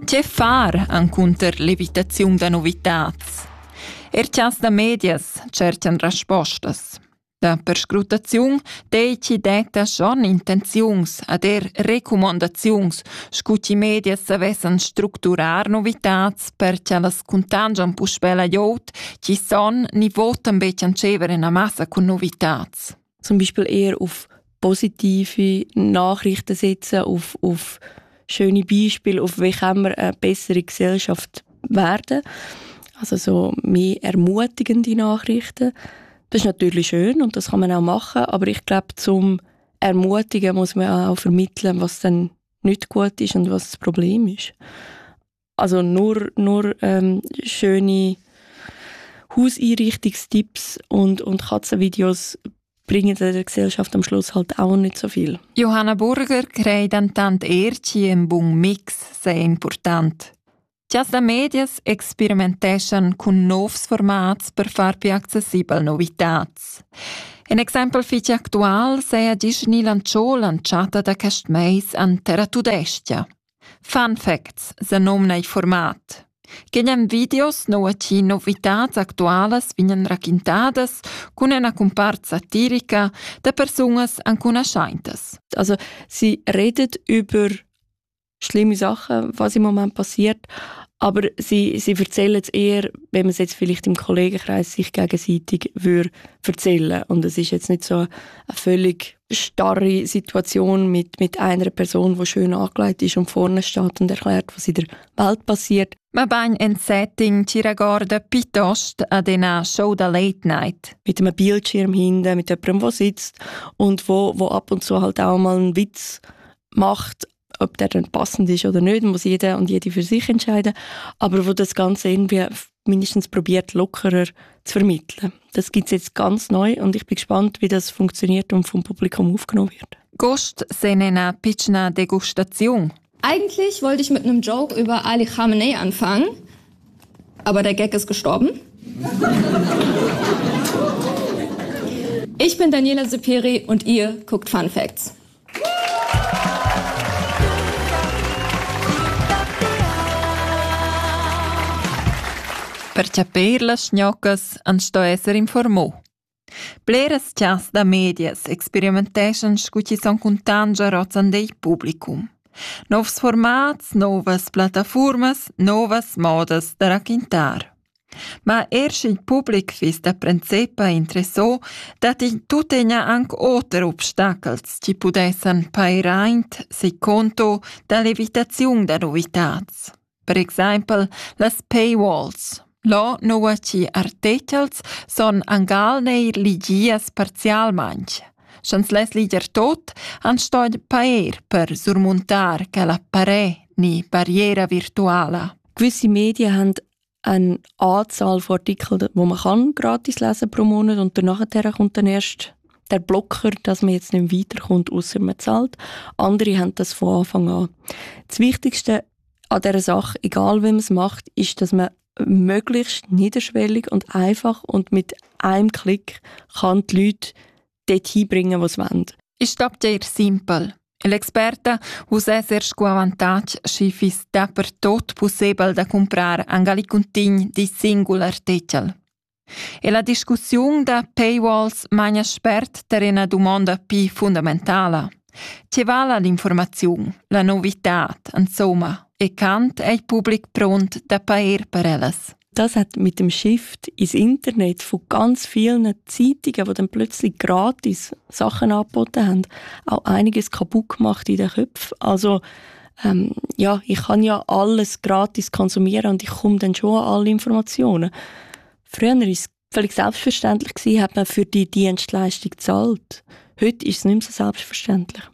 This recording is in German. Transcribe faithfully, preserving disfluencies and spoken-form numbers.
Che far encunter l'evitazione da novitats? Er chas da medias cercan rispostas. Da perscrutazione dei ci detta schon intenzions ad er recommandazions scuci medias savessan structurar novitats per che las contangian puspela jod ci son ni votan bechan cevere na massa con novitats. Zum Beispiel eher auf positive Nachrichten setzen, auf, auf schöne Beispiele, auf wie kann man eine bessere Gesellschaft werden. Also so mehr ermutigende Nachrichten. Das ist natürlich schön und das kann man auch machen, aber ich glaube, zum Ermutigen muss man auch vermitteln, was dann nicht gut ist und was das Problem ist. Also nur, nur ähm, schöne Hauseinrichtungstipps und, und Katzenvideos bringen der Gesellschaft am Schluss halt auch nicht so viel. Johanna Burger crede tant erci un buon mix sei important. Già da medias experimentation con novs formats per far più accessibel novitats. Un exempel fitch actual sei a Disney lanciò lanciata da cast meis an Terra Tudestia. Fun Facts se nomna i format. Geniam videos no ci novitats actuales vinen raccontadas con una comparsa satirica de personas ancuna scheintes. Also sie redet über schlimme Sachen, was im Moment passiert, aber sie, sie erzählen es eher, wenn man es jetzt vielleicht im Kollegenkreis sich gegenseitig würde erzählen. Und es ist jetzt nicht so eine völlig starre Situation mit, mit einer Person, die schön angelegt ist und vorne steht und erklärt, was in der Welt passiert. Ma bain ein Setting ci ragorda piuttosto ad una Show da Late Night. Mit einem Bildschirm hinten, mit jemandem, der sitzt und wo, wo ab und zu halt auch mal einen Witz macht, ob der dann passend ist oder nicht, muss jeder und jede für sich entscheiden, aber wo das Ganze irgendwie mindestens probiert, lockerer zu vermitteln. Das gibt es jetzt ganz neu und ich bin gespannt, wie das funktioniert und vom Publikum aufgenommen wird. Gost se nena pitchna Degustation. Eigentlich wollte ich mit einem Joke über Ali Khamenei anfangen, aber der Gag ist gestorben. Ich bin Daniela Seperi und ihr guckt Fun Facts. Per caper las gnocas an sto esser informò. Bleras chas da medias experimentation scuci son contangia rozan dei publicum. Novs formats, novas plataformas, novas modas da raccontar. Ma erst il public fis da principa interessò dat in tutegna anche oter obstacles ci pudessan pairaint si conto da l'evitazione da novitats. Per exempel, las paywalls. Lo nova ci articels son angal neir ligias parzialmanch. Schans les liger tot an stoi paer per surmontar che la pare ni barriera virtuala. Gewisse Medien haben eine Anzahl von Artikeln, die man kann gratis lesen pro Monat und danach kommt dann erst der Blocker, dass man jetzt nicht weiterkommt, ausser man zahlt. Andere haben das von Anfang an. Das Wichtigste an dieser Sache, egal wie man es macht, ist, dass man möglichst niederschwellig und einfach und mit einem Klick kann die Leute dort hinbringen, wo sie wollen. Ist das sehr simpel. L'esperta usa ser sco avantage schifis dapper tot possibel da comprar angali contign di singol artikel. E la discussione da paywalls magna spert ter una domanda pi fundamentala. Che vala l'informazione, la novità, insomma, e cant è il pubblic pront da paer per ellas. Das hat mit dem Shift ins Internet von ganz vielen Zeitungen, die dann plötzlich gratis Sachen angeboten haben, auch einiges kaputt gemacht in den Köpfen. Also ähm, ja, ich kann ja alles gratis konsumieren und ich komme dann schon an alle Informationen. Früher war es völlig selbstverständlich, hat man für die Dienstleistung gezahlt. Heute ist es nicht mehr so selbstverständlich.